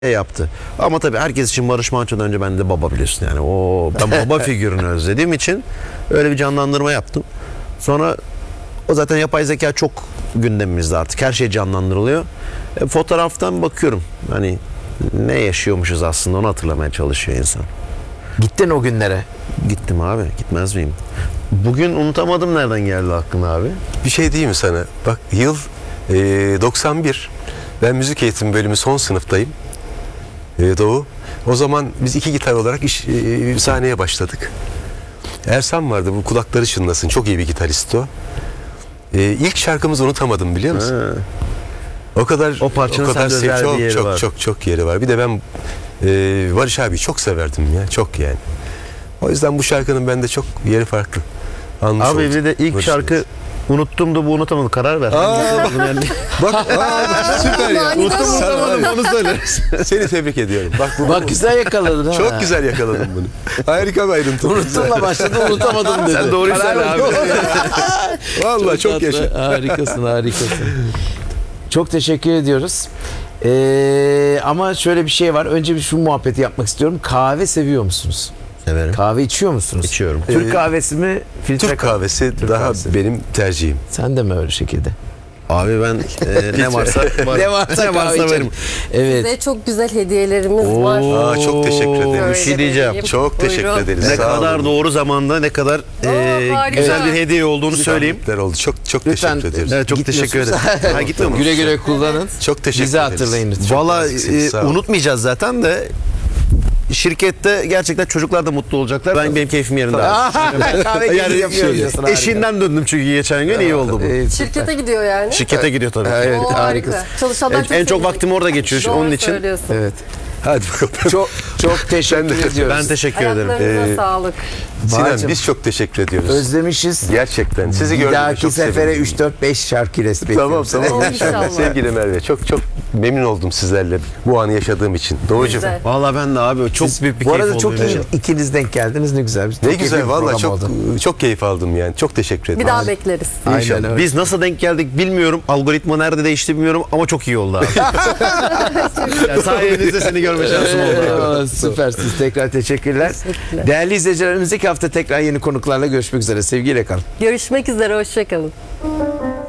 yaptı. Ama tabii herkes için Barış Manço'dan önce ben de baba, biliyorsun yani. Ben baba figürünü özlediğim için öyle bir canlandırma yaptım. Sonra o zaten yapay zeka çok gündemimizde artık. Her şey canlandırılıyor. Fotoğraftan bakıyorum. Hani ne yaşıyormuşuz aslında, onu hatırlamaya çalışıyor insan. Gittin o günlere. Gittim abi. Gitmez miyim? Bugün unutamadım, nereden geldi aklına abi? Bir şey diyeyim mi sana? Bak yıl 91. Ben müzik eğitimi bölümü son sınıftayım. Doğu. O zaman biz 2 gitar olarak sahneye başladık. Ersan vardı, bu kulakları çınlasın. Çok iyi bir gitarist o. İlk şarkımızı unutamadım, biliyor musun? Ha. O kadar O parçanın sende özel bir yeri var. Çok yeri var. Bir de ben Barış abi çok severdim ya. Çok yani. O yüzden bu şarkının bende çok yeri farklı. Anmış Abi olduk. bir de ilk Barış şarkı unuttum da bu unutamadım. Karar ver. Bak süper ya. Unutamadım, onu söyle. Seni tebrik ediyorum. Bak güzel yakaladın ha. Çok güzel yakaladın bunu. Harika bir ayrıntı. Unuttumla başladı, unutamadım dedi. Sen doğruyu söyle abi. Vallahi çok yaşa. Harikasın. Çok teşekkür ediyoruz. Ama şöyle bir şey var. Önce bir şu muhabbeti yapmak istiyorum. Kahve seviyor musunuz? Severim. Kahve içiyor musunuz? İçiyorum. Türk kahvesi mi? Filtre Türk kahvesi daha kahvesi. benim tercihim. Sen de mi öyle şekilde? Abi ben ne varsa Ne varsa kahve içerim. veririm. Evet. Size çok güzel hediyelerimiz var. Aa, çok teşekkür ederim. Şöyle Bir şey diyeceğim. vereyim. Çok teşekkür Buyurun. ederiz. Ne Sağ kadar olun. doğru zamanda, ne kadar harika. güzel bir hediye olduğunu söyleyeyim. Tebrikler oldu. Çok Lütfen, teşekkür ederiz. Evet, çok teşekkür ederim. Ha, gitmiyor musun? Güle güle kullanın. Çok teşekkür Bizi ederiz. hatırlayın lütfen. Valla Sağ ol. unutmayacağız zaten de, şirkette gerçekten çocuklar da mutlu olacaklar. Benim keyfim yerinde abi. Kahve Yani yapıyor diyorsun. eşinden döndüm çünkü geçen gün, iyi oldu bu. Şirkete gidiyor yani. Şirkete gidiyor tabii. Evet, Oo, harikasın. harika. Çalışanlar En çok vaktimi orada geçiyor Doğru onun için. söylüyorsun. Evet. Hadi bakalım. Çok teşekkür ediyoruz. Ben teşekkür ederim. Ayaklarınıza sağlık. Sinan, Bağcığım, biz çok teşekkür ediyoruz. özlemişiz. Gerçekten. Sizi Bir gördüğüme dahaki çok sefere sevindim. 3-4-5 şarkı resmi Tamam. İnşallah. Sevgili Merve, çok memnun oldum sizlerle bu anı yaşadığım için. Doğucuğum. Güzel. Valla ben de abi çok büyük bir Bu keyif arada oldu çok benim iyi için. ikiniz denk geldiniz, ne güzel. Ne Çok keyifli güzel bir valla, program oldu. çok keyif aldım yani. Çok teşekkür ederim. Bir daha bekleriz. Aynen öyle. Biz nasıl denk geldik bilmiyorum. Algoritma nerede değişti bilmiyorum ama çok iyi oldu abi. Yani sayenizde seni görme şansım oldu abi. Süpersiniz. Tekrar teşekkürler. Teşekkürler. Değerli izleyiciler, önümüzdeki hafta tekrar yeni konuklarla görüşmek üzere. Sevgiyle kalın. Görüşmek üzere. Hoşçakalın.